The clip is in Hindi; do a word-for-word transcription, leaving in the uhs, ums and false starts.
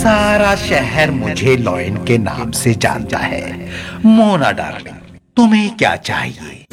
सारा शहर मुझे लॉयन के नाम से जानता है। मोना डार्लिंग, तुम्हें क्या चाहिए?